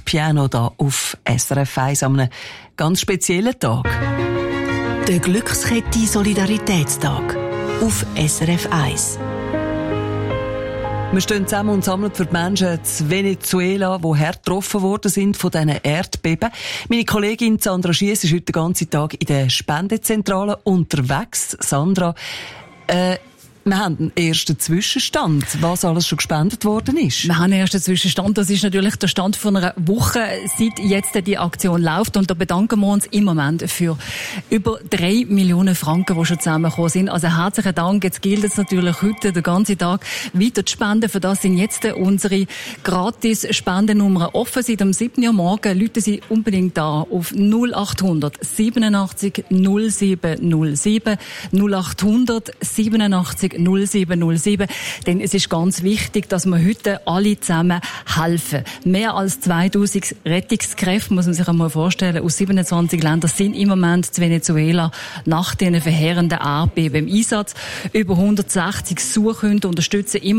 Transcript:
Piano da auf SRF 1 an einem ganz speziellen Tag. Der Glückskette Solidaritätstag auf SRF 1. Wir stehen zusammen und sammeln für die Menschen in Venezuela, die hart getroffen worden sind von diesen Erdbeben. Meine Kollegin Sandra Schiess ist heute den ganzen Tag in der Spendezentrale unterwegs. Sandra, wir haben einen ersten Zwischenstand, was alles schon gespendet worden ist. Wir haben einen ersten Zwischenstand. Das ist natürlich der Stand von einer Woche, seit jetzt die Aktion läuft. Und da bedanken wir uns im Moment für über 3 Millionen Franken, die schon zusammengekommen sind. Also herzlichen Dank. Jetzt gilt es natürlich heute den ganzen Tag weiter zu spenden. Für das sind jetzt unsere Gratis-Spendennummern offen. Seit dem 7. Uhr morgen rufen Sie unbedingt da auf 0800 87 07 07 0800 87 0707, denn es ist ganz wichtig, dass wir heute alle zusammen helfen. Mehr als 2000 Rettungskräfte, muss man sich einmal vorstellen, aus 27 Ländern sind im Moment in Venezuela nach diesen verheerenden Erdbeben im Einsatz. Über 160 Suchhunde unterstützen immer